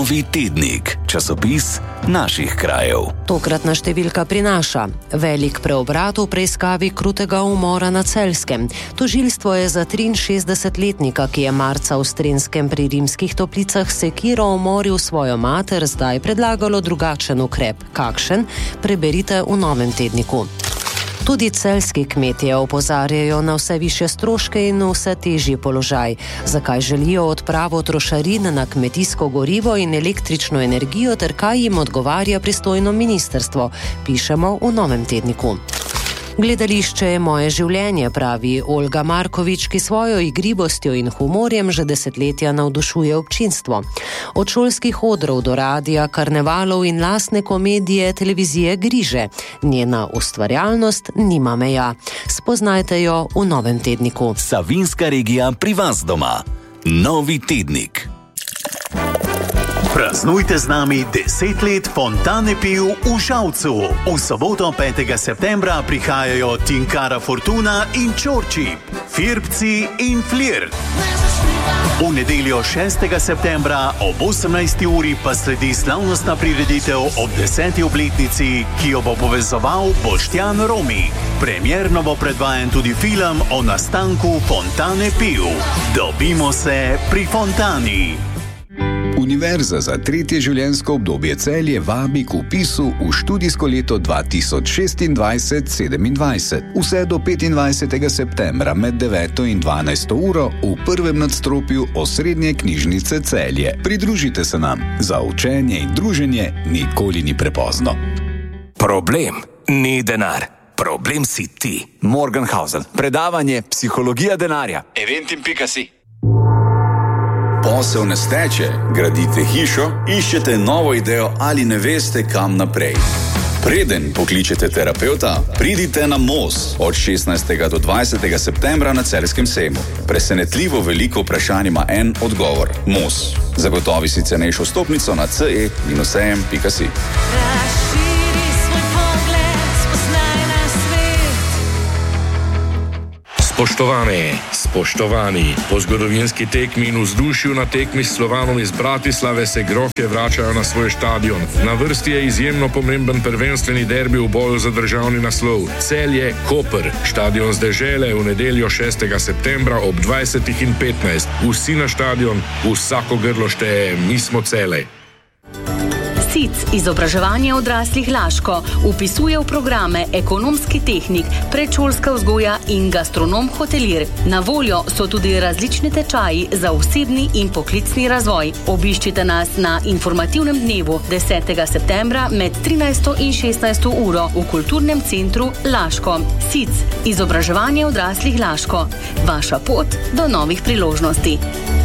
Novi tednik, časopis naših krajev. Tokratna številka prinaša velik preobrat v preiskavi krutega umora na Celjskem. Tožilstvo je za 63-letnika, ki je marca v Strenskem pri Rimskih Toplicah sekiro umoril svojo mater, zdaj predlagalo drugačen ukrep. Kakšen? Preberite v Novem tedniku. Tudi celjski kmetje opozarjajo na vse višje stroške in vse težji položaj. Zakaj želijo odpravo trošarin na kmetijsko gorivo in električno energijo ter kaj jim odgovarja pristojno ministrstvo, pišemo v Novem tedniku. Gledališče je moje življenje, pravi Olga Markovič, ki svojo igrivostjo in humorjem že desetletja navdušuje občinstvo. Od šolskih odrov do radija, karnevalov in lastne komedije televizije Griže. Njena ustvarjalnost nima meja. Spoznajte jo v Novem tedniku. Savinjska regija pri vas doma. Novi tednik. Praznujte z nami 10 let Fontane piv v Žalcu. V soboto 5. septembra prihajajo Tinkara Fortuna in Čorči, Firbci in Flirt. V nedeljo 6. septembra ob 18. uri pa sledi slavnostna prireditev ob 10. obletnici, ki jo bo povezoval Boštjan Romi. Premierno bo predvajan tudi film o nastanku Fontane piv. Dobimo se pri Fontani. Univerza za tretje življenjsko obdobje Celje vabi k vpisu v študijsko leto 2026-27, vse do 25. septembra med 9. in 12. uro v prvem nadstropju Osrednje knjižnice Celje. Pridružite se nam, za učenje in druženje nikoli ni prepozno. Problem ni denar. Problem si ti. Morgenhausen. Predavanje Psihologija denarja. Eventim.si. Posel ne steče, gradite hišo, iščete novo idejo ali ne veste, kam naprej. Preden pokličete terapevta, pridite na MOS od 16. do 20. septembra na Celjskem sejmu. Presenetljivo veliko vprašanj ima en odgovor. MOS. Zagotovi si cenejšo vstopnico na ce-sejem.si. Spoštovani, po zgodovinski tekmi in vzdušju na tekmi s Slovanom iz Bratislave se Grofje vračajo na svoj štadion. Na vrsti je izjemno pomemben prvenstveni derbi v boju za državni naslov. Celje Koper, štadion z dežele v nedeljo 6. septembra ob 20:15. Vsi na štadion, vsako grlo šteje, mi smo Celje. SIC, izobraževanje odraslih Laško, vpisuje v programe ekonomski tehnik, predšolska vzgoja in gastronom hotelir. Na voljo so tudi različni tečaji za osebni in poklicni razvoj. Obiščite nas na informativnem dnevu 10. septembra med 13. in 16. uro v Kulturnem centru Laško. SIC, izobraževanje odraslih Laško. Vaša pot do novih priložnosti.